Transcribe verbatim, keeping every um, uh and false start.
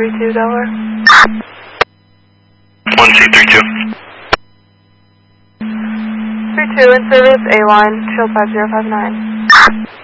three two, Delaware. one C three two. three two in service, A line, shield five zero five nine.